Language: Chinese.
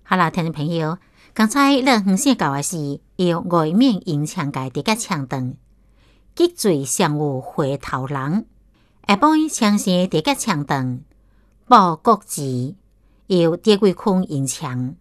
好啦，听众朋友，刚才咱分析到的是用外面银枪界伫甲枪长，积罪尚有回头人。下晡枪声伫甲枪长，报国旗，由蝶桂空银枪。